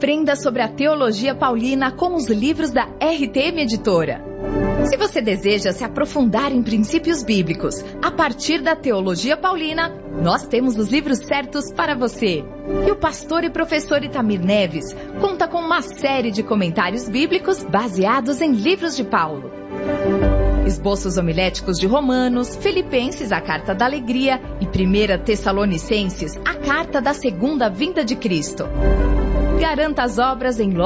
Aprenda sobre a teologia paulina com os livros da RTM Editora. Se você deseja se aprofundar em princípios bíblicos a partir da teologia paulina, nós temos os livros certos para você. E o pastor e professor Itamir Neves conta com uma série de comentários bíblicos baseados em livros de Paulo. Esboços homiléticos de Romanos, Filipenses, a Carta da Alegria e 1 Tessalonicenses, a Carta da Segunda Vinda de Cristo. Garanta as obras em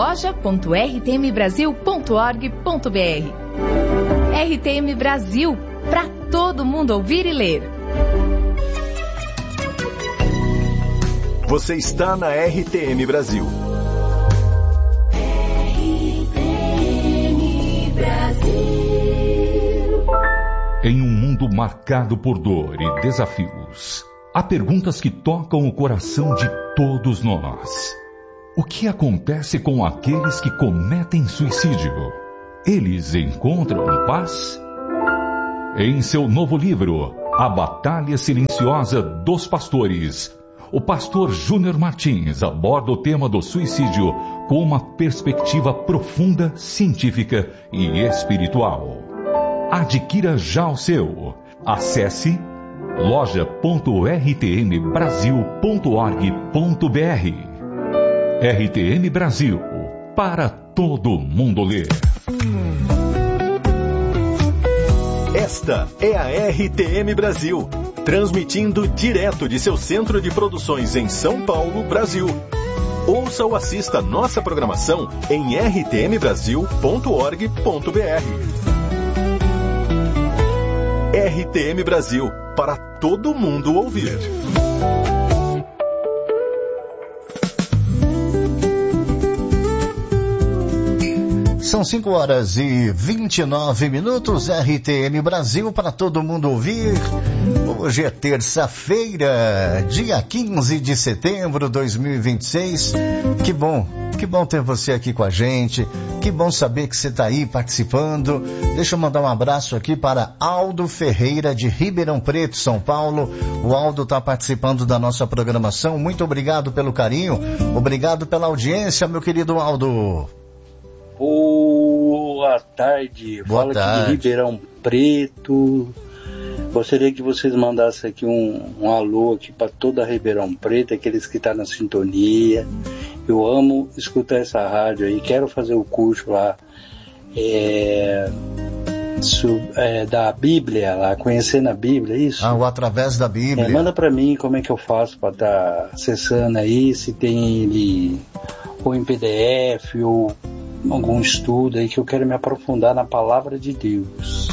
loja.rtmbrasil.org.br. RTM Brasil, para todo mundo ouvir e ler. Você está na RTM Brasil. RTM Brasil. Em um mundo marcado por dor e desafios, há perguntas que tocam o coração de todos nós. O que acontece com aqueles que cometem suicídio? Eles encontram paz? Em seu novo livro, A Batalha Silenciosa dos Pastores, o pastor Júnior Martins aborda o tema do suicídio com uma perspectiva profunda, científica e espiritual. Adquira já o seu. Acesse loja.rtmbrasil.org.br. RTM Brasil, para todo mundo ler. Esta é a RTM Brasil, transmitindo direto de seu centro de produções em São Paulo, Brasil. Ouça ou assista nossa programação em rtmbrasil.org.br. RTM Brasil, para todo mundo ouvir. São 5h29, RTM Brasil para todo mundo ouvir. Hoje é terça-feira, dia 15 de setembro de 2026. Que bom ter você aqui com a gente. Que bom saber que você está aí participando. Deixa eu mandar um abraço aqui para Aldo Ferreira, de Ribeirão Preto, São Paulo. O Aldo está participando da nossa programação. Muito obrigado pelo carinho. Obrigado pela audiência, meu querido Aldo. Boa tarde. Boa tarde. Aqui de Ribeirão Preto. Gostaria que vocês mandassem aqui um alô aqui para toda Ribeirão Preto, aqueles que estão na sintonia. Eu amo escutar essa rádio aí, quero fazer o curso lá da Bíblia, lá, conhecendo a Bíblia, isso? O Através da Bíblia. Manda para mim como é que eu faço para estar acessando aí, se tem ele ou em PDF ou algum estudo aí, que eu quero me aprofundar na palavra de Deus.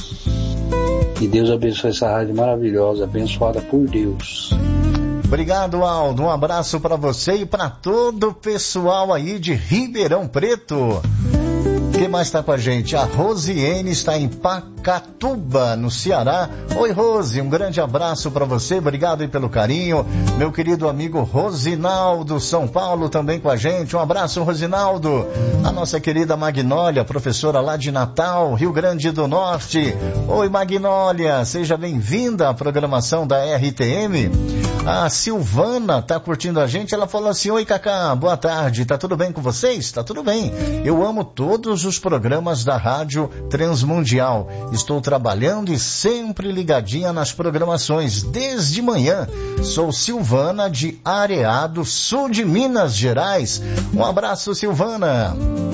Que Deus abençoe essa rádio maravilhosa, abençoada por Deus. Obrigado, Aldo. Um abraço para você e para todo o pessoal aí de Ribeirão Preto. Quem mais está com a gente? A Rosiane está em Pacatuba, no Ceará. Oi, Rose, um grande abraço para você. Obrigado aí pelo carinho. Meu querido amigo Rosinaldo, São Paulo, também com a gente. Um abraço, Rosinaldo. A nossa querida Magnólia, professora lá de Natal, Rio Grande do Norte. Oi, Magnólia, seja bem-vinda à programação da RTM. A Silvana tá curtindo a gente. Ela falou assim: oi, Cacá, boa tarde. Tá tudo bem com vocês? Tá tudo bem. Eu amo todos os programas da Rádio Transmundial. Estou trabalhando e sempre ligadinha nas programações desde manhã. Sou Silvana de Areado, sul de Minas Gerais. Um abraço, Silvana.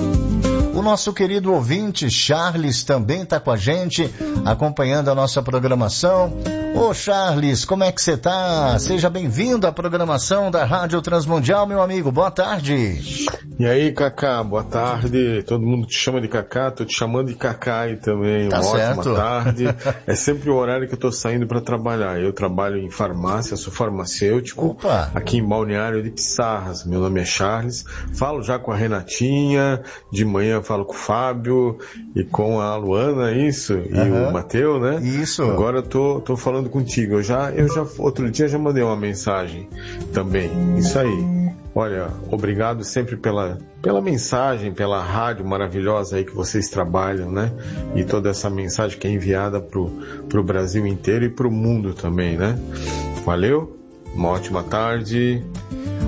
O nosso querido ouvinte Charles também está com a gente, acompanhando a nossa programação. Ô Charles, como é que você tá? Seja bem-vindo à programação da Rádio Transmundial, meu amigo. Boa tarde. E aí, Cacá, boa tarde. Todo mundo te chama de Cacá, tô te chamando de Cacá aí também. Tá certo. Ótima tarde. É sempre o horário que eu tô saindo para trabalhar. Eu trabalho em farmácia, sou farmacêutico. Opa. Aqui em Balneário de Pissarras. Meu nome é Charles. Falo já com a Renatinha, de manhã falo com o Fábio e com a Luana, isso, e o Mateu, né? Isso. Agora eu tô falando contigo. Eu já outro dia já mandei uma mensagem também. Isso aí. Olha, obrigado sempre pela mensagem, pela rádio maravilhosa aí que vocês trabalham, né? E toda essa mensagem que é enviada pro Brasil inteiro e pro mundo também, né? Valeu, uma ótima tarde.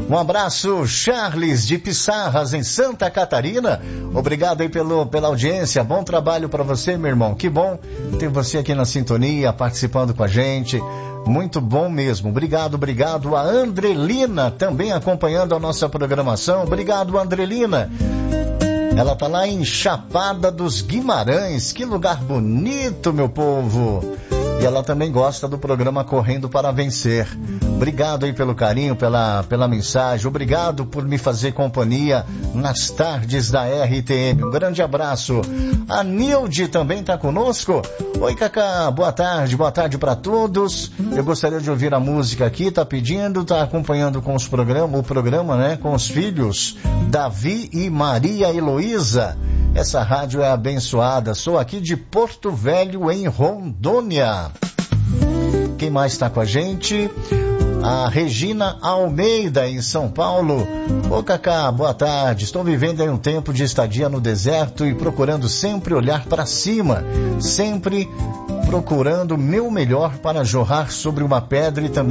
Um abraço, Charles de Pissarras, em Santa Catarina. Obrigado aí pela audiência. Bom trabalho para você, meu irmão. Que bom ter você aqui na sintonia, participando com a gente. Muito bom mesmo. Obrigado. A Andrelina também acompanhando a nossa programação. Obrigado, Andrelina. Ela tá lá em Chapada dos Guimarães. Que lugar bonito, meu povo. E ela também gosta do programa Correndo para Vencer. Obrigado aí pelo carinho, pela mensagem. Obrigado por me fazer companhia nas tardes da RTM. Um grande abraço. A Nilde também está conosco. Oi, Cacá. Boa tarde para todos. Eu gostaria de ouvir a música aqui. Tá pedindo, tá acompanhando com o programa, né? Com os filhos Davi e Maria Heloísa. Essa rádio é abençoada. Sou aqui de Porto Velho, em Rondônia. Quem mais está com a gente? A Regina Almeida, em São Paulo. Ô, Cacá, boa tarde. Estou vivendo em um tempo de estadia no deserto e procurando sempre olhar para cima. Sempre procurando o meu melhor para jorrar sobre uma pedra e também